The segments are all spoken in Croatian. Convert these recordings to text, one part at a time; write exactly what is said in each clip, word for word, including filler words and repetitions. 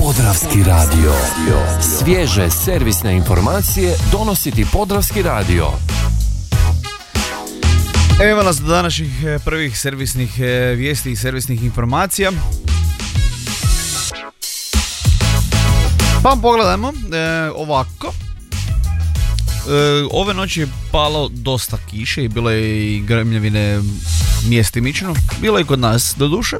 Podravski radio. Svježe servisne informacije donosi ti Podravski radio. Evo nas do današnjih prvih servisnih vijesti i servisnih informacija. Pa pogledajmo e, ovako. E, ove noći je palo dosta kiše i bilo je i grmljavine mjestimično. Bilo je i kod nas do duše.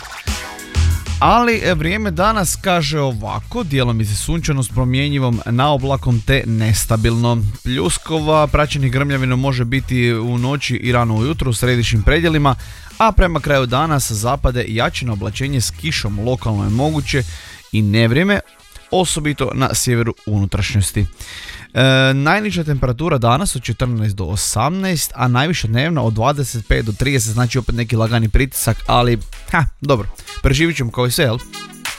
Ali vrijeme danas kaže ovako, dijelom je sunčano s promjenjivom naoblakom te nestabilno. Pljuskova praćenih grmljavinom može biti u noći i rano ujutro u središnjim predjelima, a prema kraju dana sa zapade jačino oblačenje s kišom lokalno je moguće i nevrijeme, osobito na sjeveru unutrašnjosti. E, najniža temperatura danas od četrnaest do osamnaest, a najviša dnevna od dvadeset pet do trideset, znači opet neki lagani pritisak, ali ha, dobro, preživit ćemo kao i sve, jel?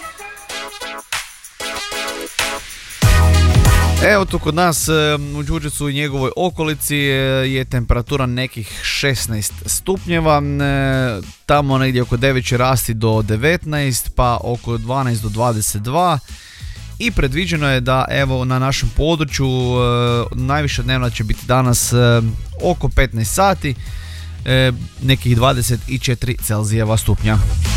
Evo tu kod nas u Đurđevcu i njegovoj okolici je temperatura nekih šesnaest stupnjeva, tamo negdje oko devet će rasti do devetnaest, pa oko dvanaest do dvadeset dva. I predviđeno je da evo na našem području e, najviša dnevna će biti danas e, oko petnaest sati, e, nekih dvadeset četiri Celzijeva stupnja.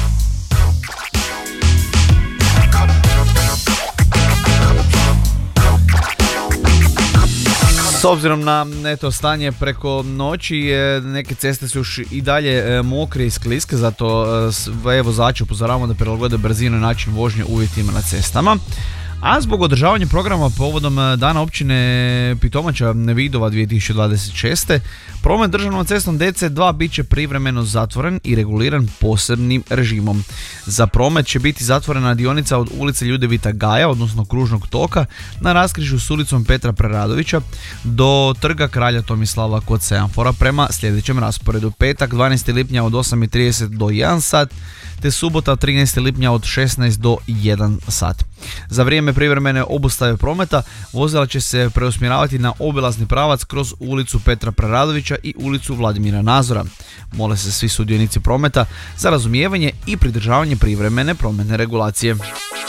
S obzirom na eto, stanje preko noći, neke ceste su još i dalje mokre i skliske, zato e, vozači upozoravamo da prilagode brzinu i način vožnje uvjetima na cestama. A zbog održavanja programa povodom dana općine Pitomača Vidova dvije tisuće dvadeset šeste. promet državnom cestom D C dva bit će privremeno zatvoren i reguliran posebnim režimom. Za promet će biti zatvorena dionica od ulice Ljudevita Gaja, odnosno kružnog toka, na raskrižju s ulicom Petra Preradovića do trga Kralja Tomislava kod Seanfora prema sljedećem rasporedu. Petak dvanaestog lipnja od osam i trideset do jedan sat, te subota trinaestog lipnja od šesnaest do jedan sat. Za vrijeme privremene obustave prometa vozila će se preusmjeravati na obilazni pravac kroz ulicu Petra Preradovića i ulicu Vladimira Nazora. Mole se svi sudionici prometa za razumijevanje i pridržavanje privremene prometne regulacije.